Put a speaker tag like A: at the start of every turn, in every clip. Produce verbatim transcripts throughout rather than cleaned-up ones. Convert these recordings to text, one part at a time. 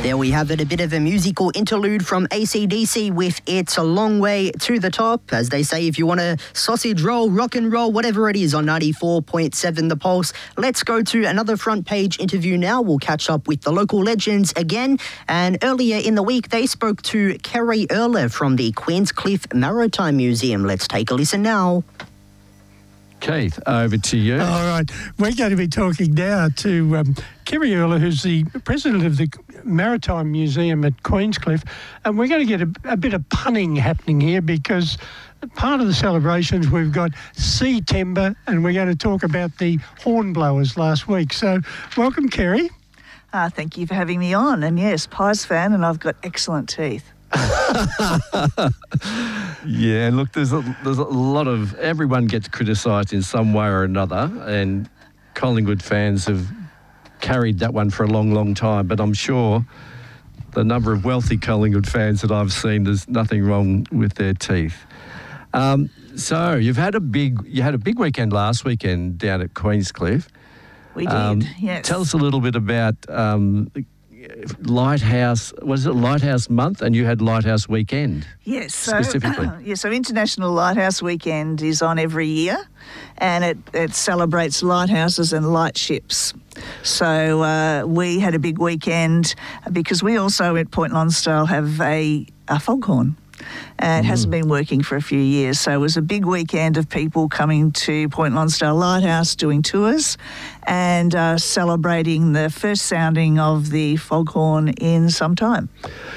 A: There we have it, a bit of a musical interlude from A C D C with It's a Long Way to the Top. As they say, if you want a sausage roll, rock and roll, whatever it is, on ninety-four point seven The Pulse. Let's go to another front page interview now. We'll catch up with the local legends again. And earlier in the week, they spoke to Kerry Erler from the Queenscliff Maritime Museum. Let's take a listen now.
B: Keith, over to you.
C: All right. We're going to be talking now to um, Kerry Erler, who's the president of the Maritime Museum at Queenscliff. And we're going to get a, a bit of punning happening here because part of the celebrations we've got sea timber, and we're going to talk about the hornblowers last week. So welcome, Kerry.
D: Uh, thank you for having me on. And yes, Pies fan, and I've got excellent teeth.
B: Yeah, look, there's a, there's a lot of... Everyone gets criticised in some way or another, and Collingwood fans have carried that one for a long, long time. But I'm sure the number of wealthy Collingwood fans that I've seen, there's nothing wrong with their teeth. Um, so you've had a big... You had a big weekend last weekend down at Queenscliff.
D: We did,
B: um,
D: yes.
B: Tell us a little bit about... Um, Lighthouse, was it Lighthouse Month, and you had Lighthouse Weekend?
D: Yes, so,
B: specifically.
D: Yeah, so International Lighthouse Weekend is on every year, and it, it celebrates lighthouses and lightships. So uh, we had a big weekend because we also at Point Lonsdale have a, a foghorn. And it mm. hasn't been working for a few years. So it was a big weekend of people coming to Point Lonsdale Lighthouse, doing tours and uh, celebrating the first sounding of the foghorn in some time.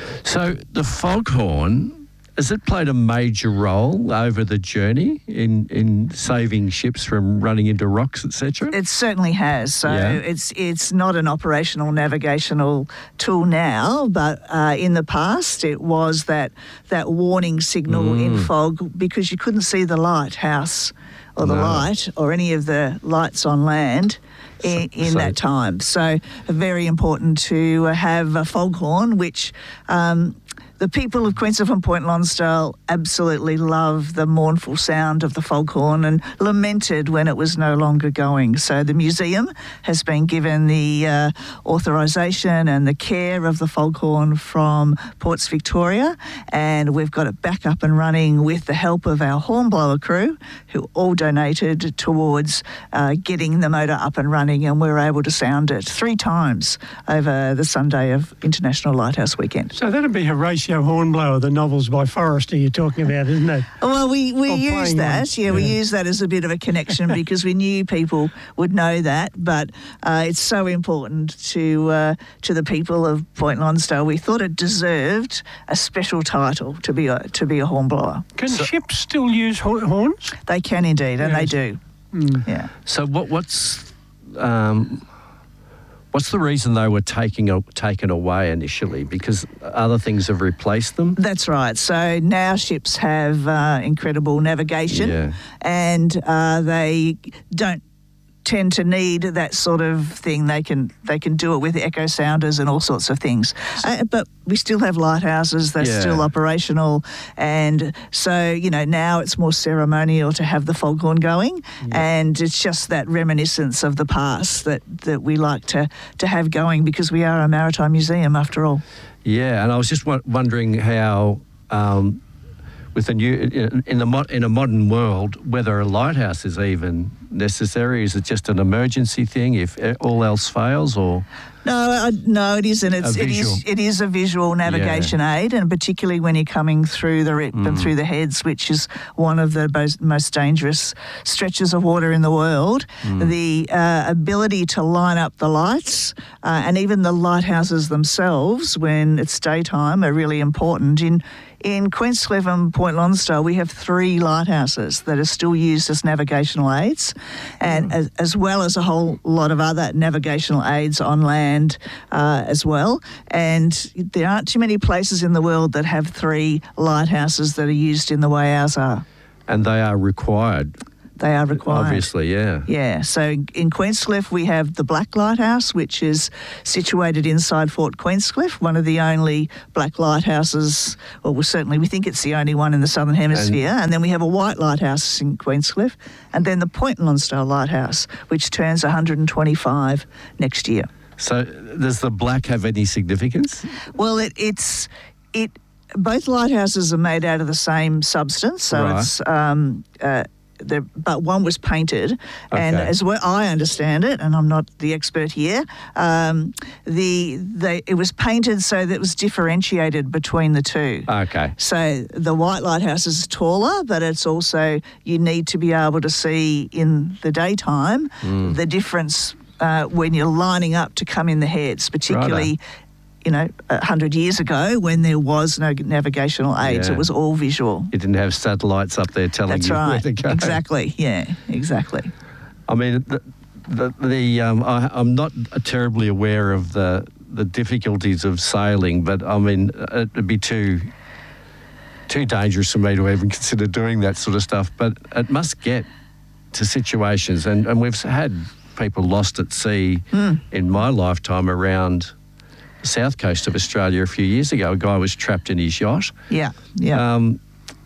B: So the foghorn, has it played a major role over the journey in, in saving ships from running into rocks, et cetera?
D: It certainly has. So yeah. it's it's not an operational navigational tool now, but uh, in the past it was that that warning signal mm. in fog because you couldn't see the lighthouse or the no. light or any of the lights on land in, in so, that time. So very important to have a foghorn, which... Um, The people of Queenscliff and Point Lonsdale absolutely love the mournful sound of the foghorn and lamented when it was no longer going. So the museum has been given the uh, authorisation and the care of the foghorn from Ports Victoria, and we've got it back up and running with the help of our hornblower crew, who all donated towards uh, getting the motor up and running, and we were able to sound it three times over the Sunday of International Lighthouse Weekend.
C: So that'd be Horatio Hornblower, the novels by Forrester you're talking about, isn't it?
D: Well, we, we use that. Yeah, yeah, we use that as a bit of a connection because we knew people would know that. But uh, it's so important to uh, to the people of Point Lonsdale. We thought it deserved a special title to be a, to be a hornblower.
C: Can so, ships still use horns?
D: They can indeed, and yes. they do. Mm. Yeah.
B: So what what's... Um, What's the reason they were taking taken away initially? Because other things have replaced them?
D: That's right. So now ships have uh, incredible navigation
B: yeah.
D: and uh, they don't tend to need that sort of thing. They can they can do it with echo sounders and all sorts of things. Uh, but we still have lighthouses. They're
B: yeah.
D: still operational. And so, you know, now it's more ceremonial to have the foghorn going. Yeah. And it's just that reminiscence of the past that, that we like to, to have going because we are a maritime museum after all.
B: Yeah, and I was just w- wondering how... Um, with a new in a in a modern world, whether a lighthouse is even necessary. Is it just an emergency thing if all else fails, or?
D: No, uh, no, it isn't. It's it is it is a visual navigation yeah. aid, and particularly when you're coming through the Rip mm. and through the Heads, which is one of the most, most dangerous stretches of water in the world. Mm. The uh, ability to line up the lights uh, and even the lighthouses themselves when it's daytime are really important. In In Queenscliff and Point Lonsdale, we have three lighthouses that are still used as navigational aids, and mm. as, as well as a whole lot of other navigational aids on land uh, as well. And there aren't too many places in the world that have three lighthouses that are used in the way ours are.
B: And they are required.
D: They are required.
B: Obviously, yeah.
D: Yeah. So in Queenscliff, we have the Black Lighthouse, which is situated inside Fort Queenscliff, one of the only black lighthouses, well, well certainly we think it's the only one in the Southern Hemisphere. And, and then we have a white lighthouse in Queenscliff, and then the Point Lonsdale Lighthouse, which turns one hundred twenty-five next year.
B: So does the black have any significance?
D: Well, it, it's it. Both lighthouses are made out of the same substance, so
B: Right.
D: it's. Um, uh, the, but one was painted, and
B: Okay.
D: as well, I understand it, and I'm not the expert here. Um, the they it was painted so that it was differentiated between the two.
B: Okay.
D: So the white lighthouse is taller, but it's also you need to be able to see in the daytime
B: Mm.
D: the difference uh, when you're lining up to come in the heads, particularly.
B: Righto.
D: You know, a hundred years ago when there was no navigational aids,
B: Yeah.
D: it was all visual.
B: You didn't have satellites up there telling
D: That's
B: you where
D: right.
B: to go.
D: Exactly. Yeah. Exactly.
B: I mean, the, the, the um, I, I'm not terribly aware of the the difficulties of sailing, but I mean, it'd be too too dangerous for me to even consider doing that sort of stuff. But it must get to situations, and, and we've had people lost at sea
D: Mm.
B: in my lifetime around the south coast of Australia a few years ago. A guy was trapped in his yacht.
D: Yeah. Yeah.
B: Um,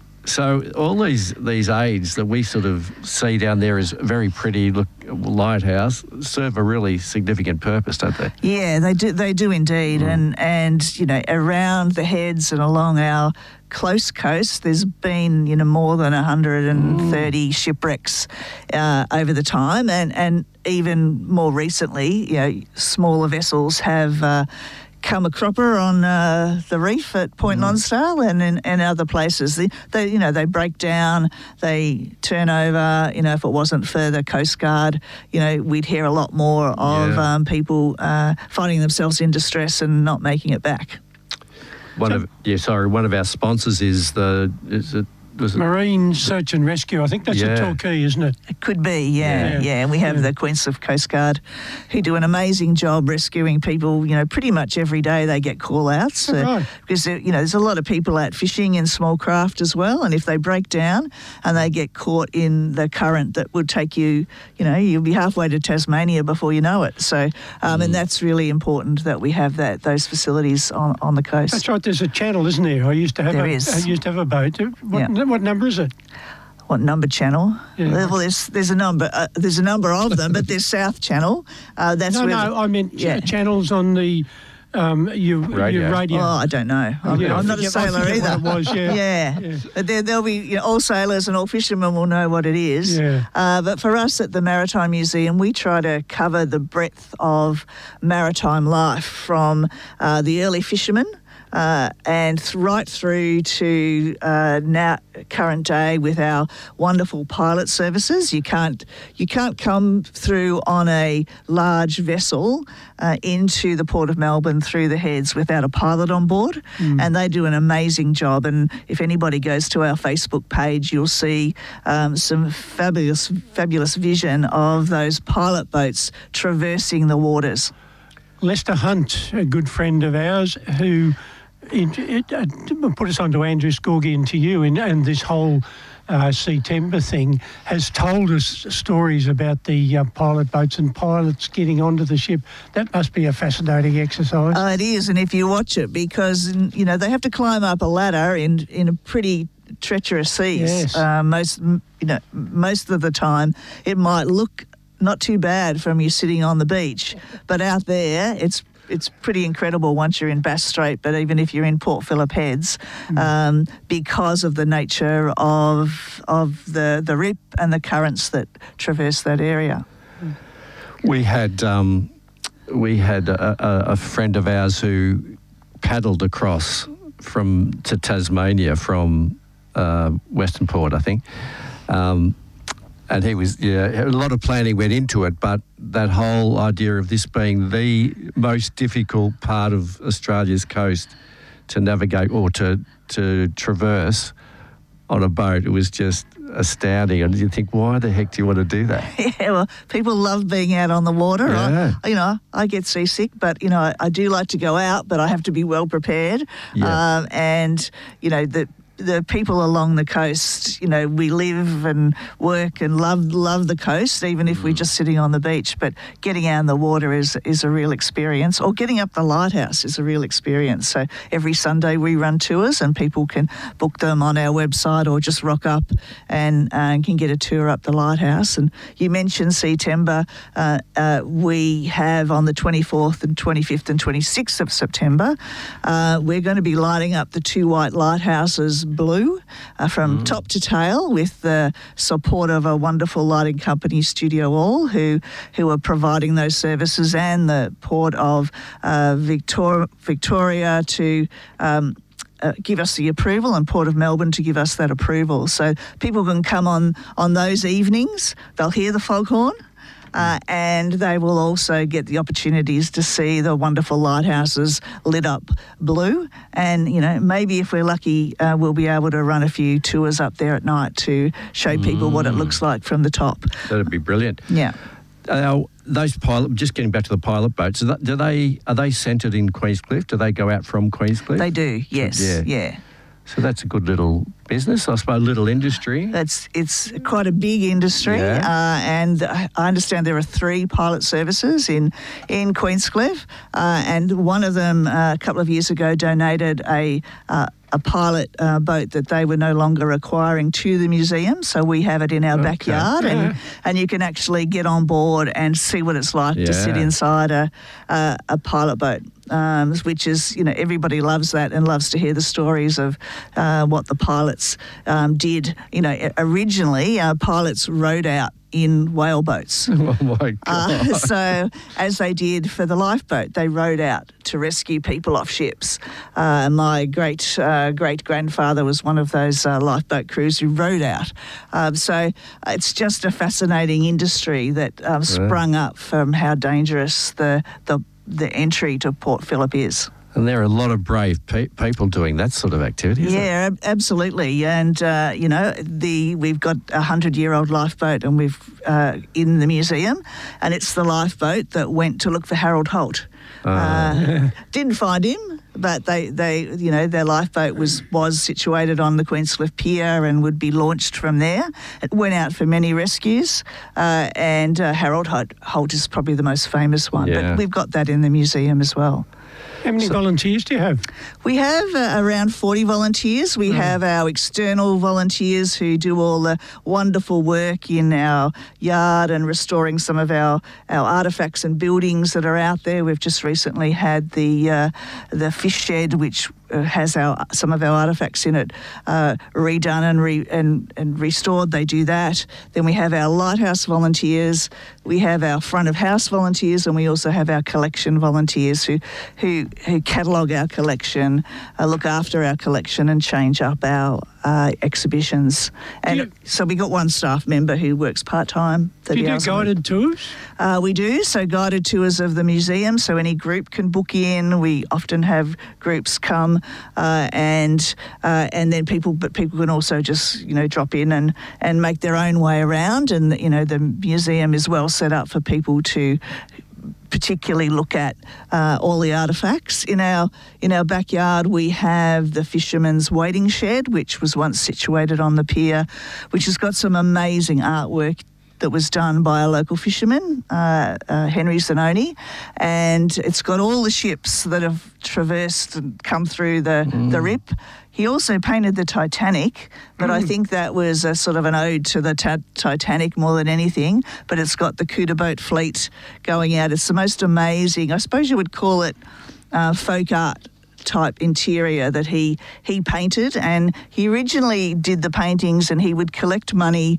B: so all these these aids that we sort of see down there as very pretty look lighthouse serve a really significant purpose, don't they?
D: Yeah, they do. They do indeed,
B: Mm.
D: and and you know around the heads and along our close coast, there's been you know more than one hundred thirty
B: Mm.
D: shipwrecks uh, over the time, and and even more recently, you know, smaller vessels have. Uh, come a cropper on uh, the reef at Point
B: Mm.
D: Lonsdale and in and other places. They, they, you know, they break down, they turn over. You know, if it wasn't for the Coast Guard, you know, we'd hear a lot more of
B: Yeah.
D: um, people uh, finding themselves in distress and not making it back.
B: One of yeah, sorry, one of our sponsors is the is it was it,
C: Marine Search and Rescue. I think that's
B: Yeah.
C: a Torquay, isn't it?
D: It could be, yeah,
C: Yeah.
D: yeah. And we have
C: Yeah.
D: the Queenscliff Coast Guard who do an amazing job rescuing people, you know, pretty much every day they get call-outs.
C: Oh,
D: uh,
C: right.
D: Because, there- you know, there's a lot of people out fishing in small craft as well. And if they break down and they get caught in the current that would take you, you know, you'll be halfway to Tasmania before you know it. So, um,
C: Mm.
D: and that's really important that we have that those facilities on, on the coast.
C: That's right. There's a channel, isn't there? I used to have
D: There
C: a,
D: is.
C: I used to have a boat. What,
D: Yeah.
C: what number is it?
D: What number channel?
C: Yeah.
D: Well, there's there's a number uh, there's a number of them, but there's South Channel. Uh, that's
C: No,
D: where
C: no.
D: the-
C: I meant ch-
D: yeah.
C: channels on the um, your
B: Radio.
C: Your radio.
D: Oh, I don't know. I'm,
C: Yeah, I
D: I'm not a
C: forget- I
D: sailor
C: forget
D: either.
C: what it was, yeah.
D: yeah.
C: Yeah.
D: But there, there'll be you know, all sailors and all fishermen will know what it is.
C: Yeah.
D: Uh, but for us at the Maritime Museum, we try to cover the breadth of maritime life from uh, the early fishermen. Uh, and th- right through to uh, now current day with our wonderful pilot services. You can't you can't come through on a large vessel uh, into the Port of Melbourne through the heads without a pilot on board, and they do an amazing job. And if anybody goes to our Facebook page, you'll see um, some fabulous fabulous vision of those pilot boats traversing the waters.
C: Lester Hunt, a good friend of ours, who it, it, uh, put us onto Andrew Scorgie and to you, and, and this whole uh, September thing, has told us stories about the uh, pilot boats and pilots getting onto the ship. That must be a fascinating exercise.
D: Uh, it is, and if you watch it, because you know they have to climb up a ladder in in a pretty treacherous seas.
C: Yes.
D: Uh, most you know most of the time, it might look not too bad from you sitting on the beach, but out there, it's it's pretty incredible once you're in Bass Strait. But even if you're in Port Phillip Heads, um, because of the nature of of the the rip and the currents that traverse that area.
B: We had um, we had a, a, a friend of ours who paddled across from to Tasmania from uh, Western Port, I think. Um, and he was, yeah, a lot of planning went into it, but that whole idea of this being the most difficult part of Australia's coast to navigate or to to traverse on a boat, it was just astounding. And you think, why the heck do you want to do that?
D: Yeah, well, people love being out on the water.
B: Yeah.
D: I, you know, I get seasick, but, you know, I, I do like to go out, but I have to be well prepared.
B: Yeah.
D: Um, and, you know, the the people along the coast, you know, we live and work and love love the coast, even if we're just sitting on the beach. But getting out in the water is is a real experience, or getting up the lighthouse is a real experience. So every Sunday we run tours, and people can book them on our website or just rock up and uh, can get a tour up the lighthouse. And you mentioned September. Uh, uh, we have on the twenty-fourth and twenty-fifth and twenty-sixth of September, uh, we're going to be lighting up the two white lighthouses blue uh, from mm. top to tail, with the support of a wonderful lighting company, Studio All, who who are providing those services, and the Port of uh, Victor- Victoria to um, uh, give us the approval, and Port of Melbourne to give us that approval. So people can come on on those evenings. They'll hear the foghorn. Uh, and they will also get the opportunities to see the wonderful lighthouses lit up blue. And, you know, maybe if we're lucky, uh, we'll be able to run a few tours up there at night to show people mm. what it looks like from the top.
B: That'd be brilliant.
D: Yeah.
B: Uh, those pilot, just getting back to the pilot boats, do they, do they are they centred in Queenscliff? Do they go out from Queenscliff?
D: They do, yes. Yeah. yeah.
B: So that's a good little business, I suppose, little industry.
D: That's It's quite a big industry,
B: yeah.
D: uh, and I understand there are three pilot services in, in Queenscliff, uh, and one of them uh, a couple of years ago donated a uh, a pilot uh, boat that they were no longer acquiring to the museum, so we have it in our okay. backyard, yeah. and, and you can actually get on board and see what it's like yeah. to sit inside a, a, a pilot boat. Um, which is, you know, everybody loves that and loves to hear the stories of uh, what the pilots um, did. You know, originally uh, pilots rowed out in whaleboats.
B: Oh my God.
D: Uh, so as they did for the lifeboat, they rowed out to rescue people off ships. Uh, my great uh, great grandfather was one of those uh, lifeboat crews who rowed out. Um, so it's just a fascinating industry that um, sprung yeah. up from how dangerous the the the entry to Port Phillip is.
B: And there are a lot of brave pe- people doing that sort of activity, isn't
D: yeah, ab- absolutely. And, uh, you know, the we've got a hundred-year-old lifeboat and we've uh, in the museum, and it's the lifeboat that went to look for Harold Holt. Uh, uh, didn't find him, but they, they, you know, their lifeboat was was situated on the Queenscliff Pier and would be launched from there. It went out for many rescues, uh, and uh, Harold Holt, Holt is probably the most famous one.
B: Yeah.
D: But we've got that in the museum as well.
C: How many so, volunteers do you have?
D: We have uh, around forty volunteers. We mm. have our external volunteers who do all the wonderful work in our yard and restoring some of our, our artefacts and buildings that are out there. We've just recently had the uh, the fish shed, which has our some of our artefacts in it uh, redone and re, and and restored. They do that. Then we have our lighthouse volunteers. We have our front of house volunteers, and we also have our collection volunteers who who who catalogue our collection, uh, look after our collection, and change up our uh, exhibitions. And you, so we got one staff member who works part time.
C: Do you do guided tours?
D: Uh, we do. So guided tours of the museum. So any group can book in. We often have groups come. Uh, and uh, and then people, but people can also just you know drop in and, and make their own way around. And you know the museum is well set up for people to particularly look at uh, all the artefacts. In our in our backyard, we have the fisherman's waiting shed, which was once situated on the pier, which has got some amazing artwork that was done by a local fisherman, uh, uh, Henry Zanoni, and it's got all the ships that have traversed and come through the, mm. the Rip. He also painted the Titanic, but mm. I think that was a sort of an ode to the ta- Titanic more than anything, but it's got the Cuda boat fleet going out. It's the most amazing, I suppose you would call it uh, folk art type interior that he he painted, and he originally did the paintings and he would collect money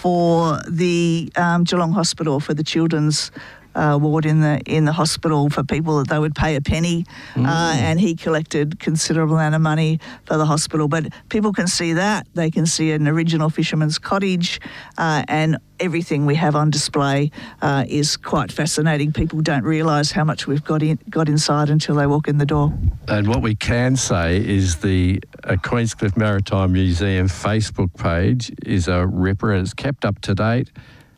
D: for the um, Geelong Hospital, for the children's uh, ward in the in the hospital, for people that they would pay a penny, mm. uh, and he collected considerable amount of money for the hospital. But people can see that. They can see an original fisherman's cottage, uh, and everything we have on display uh, is quite fascinating. People don't realise how much we've got in, got inside until they walk in the door.
B: And what we can say is the uh, Queenscliff Maritime Museum Facebook page is a ripper, and it's kept up to date,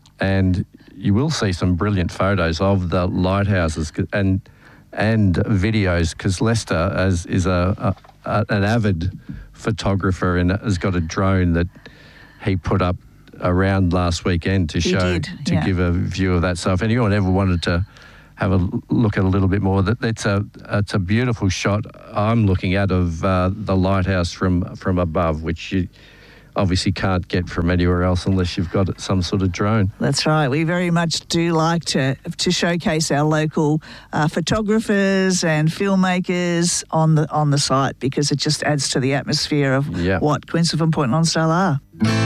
B: and you will see some brilliant photos of the lighthouses and and videos, because Lester as is a, a, an avid photographer and has got a drone that he put up around last weekend to
D: He
B: show,
D: did,
B: to
D: yeah.
B: give a view of that. So if anyone ever wanted to have a look at a little bit more, that it's a it's a beautiful shot I'm looking at of uh, the lighthouse from from above, which you obviously can't get from anywhere else unless you've got some sort of drone.
D: That's right. We very much do like to to showcase our local uh, photographers and filmmakers on the on the site because it just adds to the atmosphere of
B: Yeah.
D: what Queen Sylvan Point Lonsdale are.